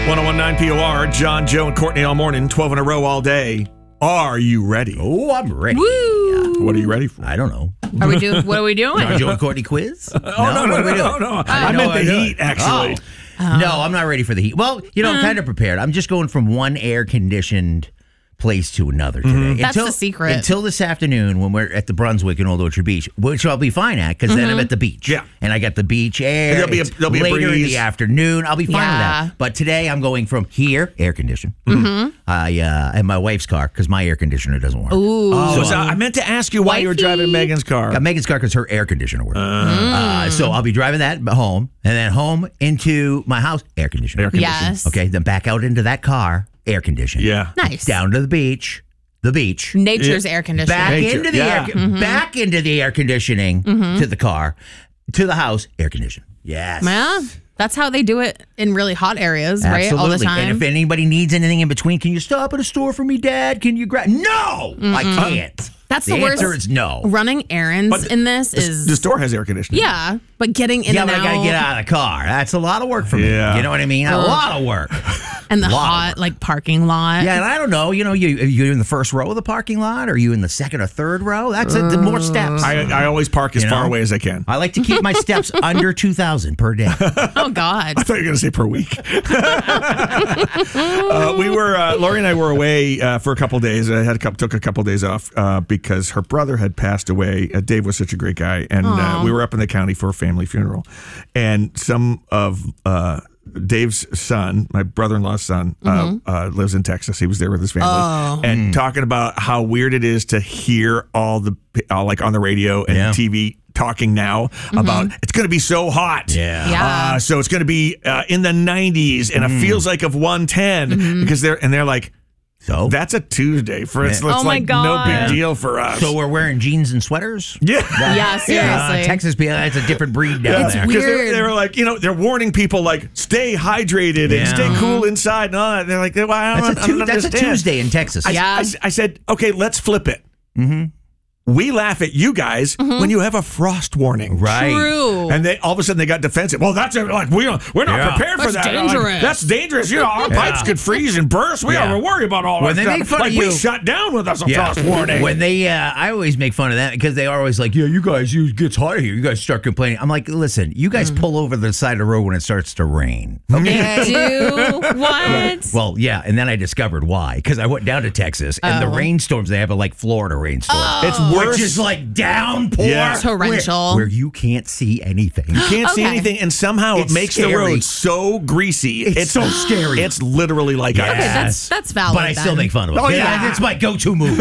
1019 POR, John, Joe, and Courtney all morning, 12 in a row all day. Are you ready? Oh, I'm ready. Woo! What are you ready for? I don't know. What are we doing? John, Joe, and Courtney quiz? No. I meant the heat, actually. No, I'm not ready for the heat. Well, I'm kind of prepared. I'm just going from one air-conditioned place to another today. That's the secret. Until this afternoon when we're at the Brunswick in Old Orchard Beach, which I'll be fine at because then I'm at the beach. Yeah. And I got the beach air. There'll be a later in breeze. the afternoon. I'll be fine with that. But today I'm going from here, air conditioned. And my wife's car because my air conditioner doesn't work. Ooh. I meant to ask you why you were driving Megan's car. Got Megan's car because her air conditioner works. So I'll be driving that home and then home into my house, air conditioner. Yes. Okay, then back out into that car, air conditioned. Yeah. Nice. Down to the beach. Nature's air conditioning. Back into the back into the air conditioning to the car, to the house, air conditioning. Yes. Yeah. That's how they do it in really hot areas, right? All the time. And if anybody needs anything in between, can you stop at a store for me, Dad? Can you grab? No, I can't. That's the worst. Answer is no. Running errands in this is The store has air conditioning. yeah, but getting in and but out. I gotta get out of the car. That's a lot of work for me. Yeah. You know what I mean? A lot of work. And the Lot of hot parking lot. Yeah, and I don't know. You're in the first row of the parking lot, or are you in the second or third row? That's more steps. I always park as far away as I can. I like to keep my steps under 2,000 per day. Oh God. I thought you were going to say per week. Lori and I were away for a couple of days. I took a couple of days off because her brother had passed away. Dave was such a great guy, and we were up in the county for a family funeral. And some of Dave's son, my brother-in-law's son, lives in Texas. He was there with his family, and talking about how weird it is to hear all on the radio and TV talking now about it's going to be so hot. Yeah. So it's going to be in the 90s and it feels like of 110 because they're like, so that's a Tuesday for us. It's my God. no big deal for us. So we're wearing jeans and sweaters? Yeah. Yeah, seriously. Texas people, it's a different breed down It's there. weird. Because they were like, they're warning people like, stay hydrated and stay cool inside. And all that. They're like, well, I don't That's a understand. Tuesday in Texas. Yeah. I said, okay, let's flip it. We laugh at you guys when you have a frost warning. Right. True. And they all of a sudden they got defensive. Well, that's like we're not prepared for That's that. dangerous. Like, that's dangerous. Our pipes could freeze and burst. We don't worry about all When that they stuff. make fun like of we you- shut down with us a frost warning. When they, I always make fun of that because they are always like, yeah, you guys, it gets hot here. You guys start complaining. I'm like, listen, you guys pull over the side of the road when it starts to rain. Okay. Do what? Well, yeah, and then I discovered why. Because I went down to Texas, and the rainstorms they have are like Florida rainstorms. It's worse. Which is like downpour. Yeah. Torrential. Where you can't see anything. You can't see anything, and somehow It's it makes the scary. road so greasy. It's so scary. It's literally like Okay, ice. that's valid. But I still then. make fun of it. Oh, yeah. It's my go-to move.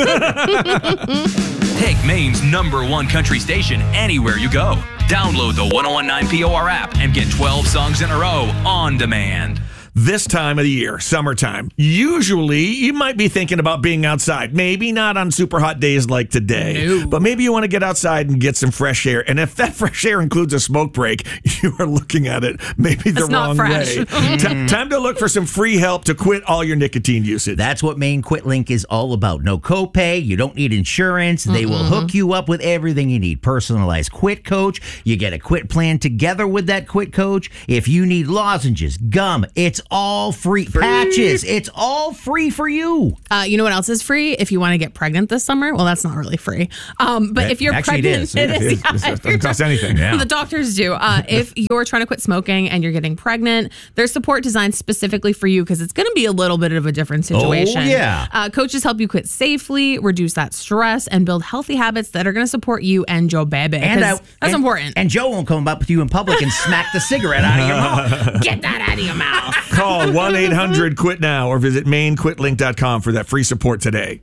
Take Maine's #1 country station anywhere you go. Download the 1019 POR app and get 12 songs in a row on demand. This time of the year, summertime, usually you might be thinking about being outside. Maybe not on super hot days like today, No. but maybe you want to get outside and get some fresh air. And if that fresh air includes a smoke break, you are looking at it maybe the That's not wrong fresh. way. Time to look for some free help to quit all your nicotine usage. That's what Maine Quit Link is all about. No copay. You don't need insurance. They will hook you up with everything you need. Personalized quit coach. You get a quit plan together with that quit coach. If you need lozenges, gum, it's all free. Patches, it's all free for you. You know what else is free? If you want to get pregnant this summer, well, that's not really free. But if you're Actually, pregnant, it is. It doesn't cost anything. The doctors do. If you're trying to quit smoking and you're getting pregnant, there's support designed specifically for you because it's going to be a little bit of a different situation. Oh, yeah. Coaches help you quit safely, reduce that stress, and build healthy habits that are going to support you and your baby. That's important. And Joe won't come up to you in public and smack the cigarette out of your mouth. Get that out of your mouth. Call 1-800-QUIT-NOW or visit MaineQuitLink.com for that free support today.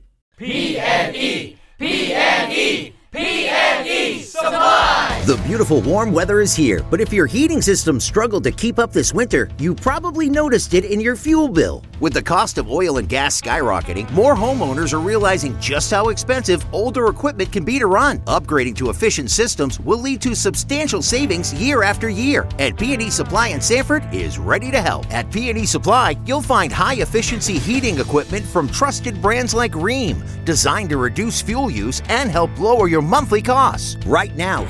The beautiful warm weather is here, but if your heating system struggled to keep up this winter, you probably noticed it in your fuel bill. With the cost of oil and gas skyrocketing, more homeowners are realizing just how expensive older equipment can be to run. Upgrading to efficient systems will lead to substantial savings year after year, and P&E Supply in Sanford is ready to help. At P&E Supply, you'll find high-efficiency heating equipment from trusted brands like Rheem, designed to reduce fuel use and help lower your monthly costs. Right now, heat pump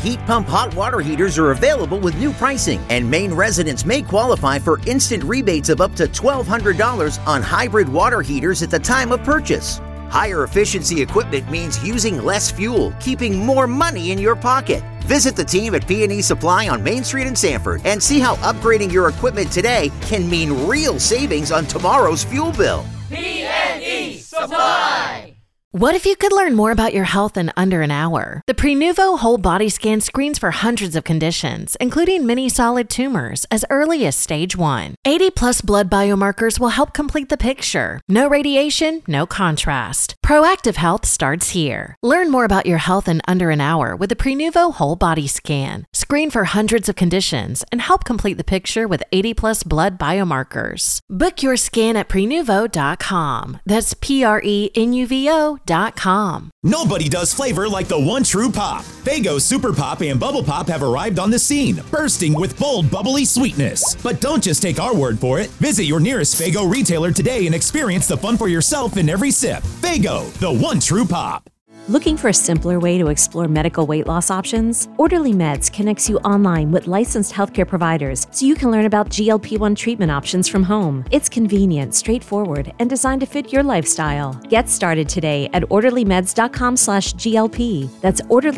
pump hot water heaters are available with new pricing, and Maine residents may qualify for instant rebates of up to $1,200 on hybrid water heaters at the time of purchase. Higher efficiency equipment means using less fuel, keeping more money in your pocket. Visit the team at P&E Supply on Main Street in Sanford and see how upgrading your equipment today can mean real savings on tomorrow's fuel bill. P&E Supply! What if you could learn more about your health in under an hour? The Prenuvo Whole Body Scan screens for hundreds of conditions, including many solid tumors, as early as stage 1. 80-plus blood biomarkers will help complete the picture. No radiation, no contrast. Proactive health starts here. Learn more about your health in under an hour with the Prenuvo Whole Body Scan. Screen for hundreds of conditions and help complete the picture with 80-plus blood biomarkers. Book your scan at Prenuvo.com. That's Prenuvo.com. Nobody does flavor like the one true pop. Faygo Super Pop and Bubble Pop have arrived on the scene, bursting with bold, bubbly sweetness. But don't just take our word for it. Visit your nearest Faygo retailer today and experience the fun for yourself in every sip. Faygo, the one true pop. Looking for a simpler way to explore medical weight loss options? Orderly Meds connects you online with licensed healthcare providers so you can learn about GLP-1 treatment options from home. It's convenient, straightforward, and designed to fit your lifestyle. Get started today at orderlymeds.com/GLP. That's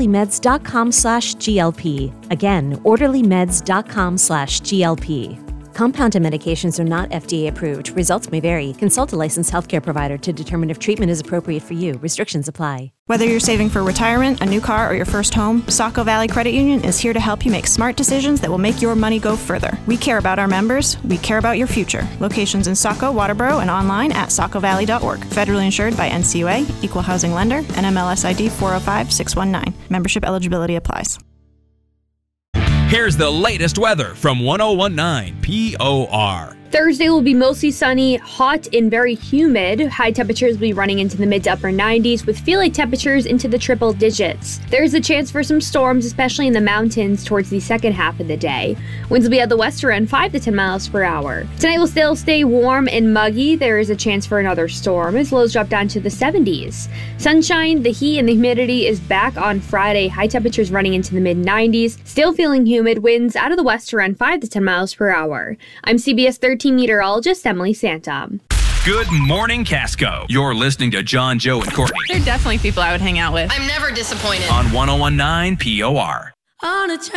orderlymeds.com/GLP. Again, orderlymeds.com/GLP. Compounded medications are not FDA approved. Results may vary. Consult a licensed healthcare provider to determine if treatment is appropriate for you. Restrictions apply. Whether you're saving for retirement, a new car, or your first home, Saco Valley Credit Union is here to help you make smart decisions that will make your money go further. We care about our members. We care about your future. Locations in Saco, Waterboro, and online at sacovalley.org. Federally insured by NCUA, Equal Housing Lender, NMLS ID 405619. Membership eligibility applies. Here's the latest weather from 1019 POR. Thursday will be mostly sunny, hot, and very humid. High temperatures will be running into the mid to upper 90s with feel-like temperatures into the triple digits. There's a chance for some storms, especially in the mountains towards the second half of the day. Winds will be at the west around 5 to 10 miles per hour. Tonight will still stay warm and muggy. There is a chance for another storm as lows drop down to the 70s. Sunshine, the heat, and the humidity is back on Friday. High temperatures running into the mid-90s. Still feeling humid. Winds out of the west around 5 to 10 miles per hour. I'm CBS 13 meteorologist Emily Santa. Good morning, Casco. You're listening to John, Joe, and Courtney. They're definitely people I would hang out with. I'm never disappointed. On 1019 POR. On a